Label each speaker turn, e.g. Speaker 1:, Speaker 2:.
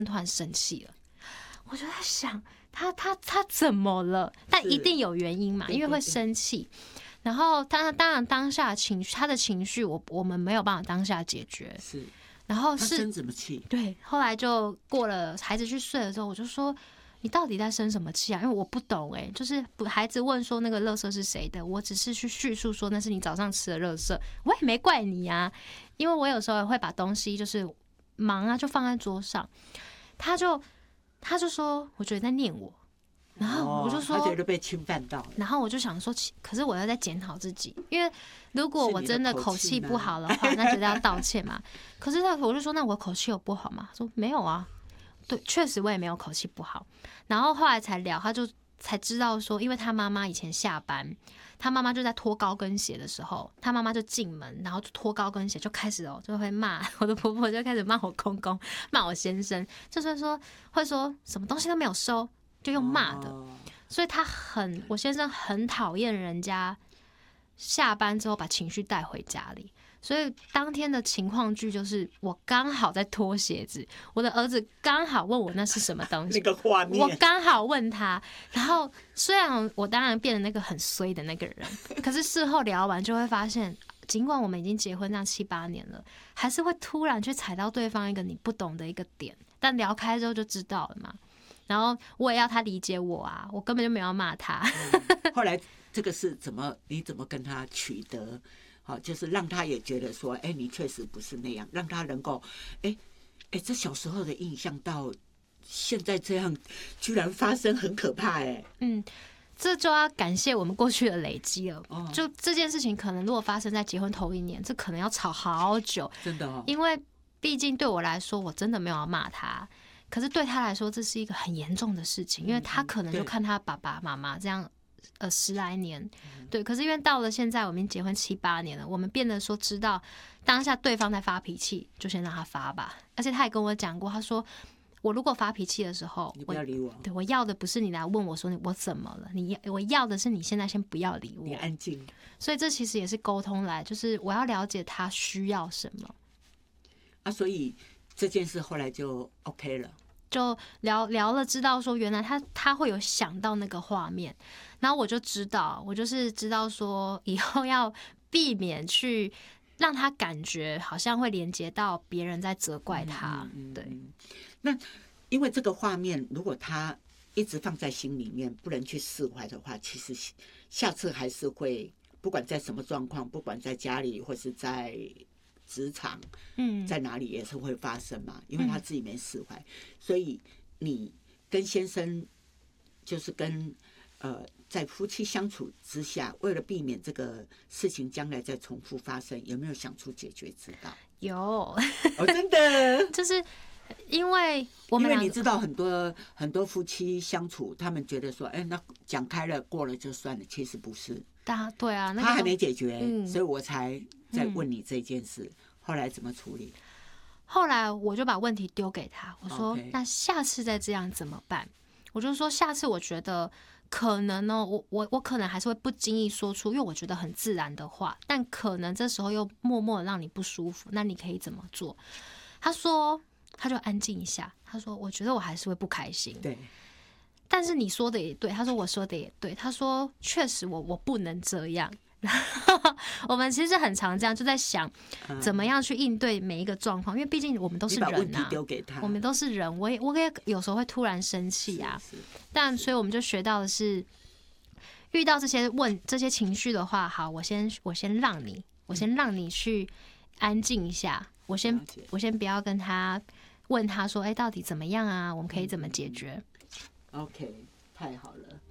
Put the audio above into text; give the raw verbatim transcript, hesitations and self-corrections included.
Speaker 1: 突然生气了，我就在想他他他怎么了？但一定有原因嘛，因为会生气。然后他当然当下情绪，他的情绪我我们没有办法当下解决。
Speaker 2: 是，
Speaker 1: 然后是
Speaker 2: 他生什么气？
Speaker 1: 对，后来就过了，孩子去睡了之后，我就说你到底在生什么气啊？因为我不懂哎、欸，就是孩子问说那个垃圾是谁的，我只是去叙述说那是你早上吃的垃圾，我也没怪你啊，因为我有时候也会把东西就是忙啊就放在桌上，他就他就说我觉得在念我。然后我就说，
Speaker 2: 他觉得被侵犯到了。
Speaker 1: 然后我就想说，可是我要在检讨自己，因为如果我真的口气不好的话，那觉得要道歉嘛。可是他我就说，那我口气有不好吗？他说没有啊，对，确实我也没有口气不好。然后后来才聊，他就才知道说，因为他妈妈以前下班，他妈妈就在脱高跟鞋的时候，他妈妈就进门，然后就脱高跟鞋就开始哦，就会骂我的婆婆，就开始骂我公公，骂我先生，就是说会说什么东西都没有收。就用骂的，所以他很，我先生很讨厌人家下班之后把情绪带回家里。所以当天的情况剧就是，我刚好在脱鞋子，我的儿子刚好问我那是什么东西，
Speaker 2: 那个画面，
Speaker 1: 我刚好问他。然后虽然我当然变成那个很衰的那个人，可是事后聊完就会发现，尽管我们已经结婚这样七八年了，还是会突然去踩到对方一个你不懂的一个点，但聊开之后就知道了嘛。然后我也要他理解我啊，我根本就没有要骂他。
Speaker 2: 嗯、后来这个是怎么？你怎么跟他取得？好，就是让他也觉得说，哎，你确实不是那样，让他能够，哎，哎，这小时候的印象到现在这样，居然发生，很可怕哎。
Speaker 1: 嗯，这就要感谢我们过去的累积了。
Speaker 2: 哦、
Speaker 1: 就这件事情，可能如果发生在结婚头一年，这可能要吵好久。
Speaker 2: 真的哦，
Speaker 1: 因为毕竟对我来说，我真的没有要骂他。可是对他来说，这是一个很严重的事情，因为他可能就看他爸爸妈妈这样，呃，十来年，对。可是因为到了现在，我们结婚七八年了，我们变得说知道当下对方在发脾气，就先让他发吧。而且他也跟我讲过，他说我如果发脾气的时候，
Speaker 2: 你不要理我，
Speaker 1: 对我要的不是你来问我说我怎么了，你我要的是你现在先不要理我，
Speaker 2: 你安静。
Speaker 1: 所以这其实也是沟通来，就是我要了解他需要什么
Speaker 2: 啊，所以这件事后来就 OK 了。
Speaker 1: 就聊聊了，知道说原来他他会有想到那个画面，然后我就知道，我就是知道说以后要避免去让他感觉好像会连接到别人在责怪他。嗯嗯嗯、对，
Speaker 2: 那因为这个画面，如果他一直放在心里面，不能去释怀的话，其实下次还是会，不管在什么状况，不管在家里或是在职场，嗯，在哪里也是会发生嘛，因为他自己没释怀，嗯、所以你跟先生就是跟呃在夫妻相处之下，为了避免这个事情将来再重复发生，有没有想出解决之道？
Speaker 1: 有，
Speaker 2: 哦，真的，
Speaker 1: 就是因为我们
Speaker 2: 因为你知道很多很多夫妻相处，他们觉得说，哎，那讲开了过了就算了，其实不是，
Speaker 1: 他对啊，那个、
Speaker 2: 他还没解决，嗯、所以我才在问你这件事。嗯，后来怎么处理？
Speaker 1: 后来我就把问题丢给他，我说：“
Speaker 2: okay.
Speaker 1: 那下次再这样怎么办？”我就说：“下次我觉得可能呢，我我我可能还是会不经意说出，因为我觉得很自然的话，但可能这时候又默默的让你不舒服，那你可以怎么做？”他说：“他就安静一下。”他说：“我觉得我还是会不开心。”
Speaker 2: 对。
Speaker 1: 但是你说的也对，他说我说的也对，他说确实我我不能这样。我们其实很常这样，就在想怎么样去应对每一个状况，因为毕竟我们都是人啊，
Speaker 2: 你把问题丢给他，
Speaker 1: 我们都是人，我也我也有时候会突然生气啊。但所以我们就学到的是，遇到这些问这些情绪的话，好，我先我先让你，我先让你去安静一下，我先我先不要跟他问他说，哎、欸，到底怎么样啊？我们可以怎么解决？
Speaker 2: 嗯、OK， 太好了。